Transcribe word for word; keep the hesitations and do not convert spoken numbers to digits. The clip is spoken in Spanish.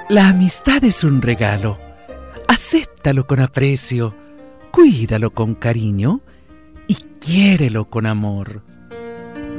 La amistad es un regalo. Acéptalo con aprecio, cuídalo con cariño y quiérelo con amor.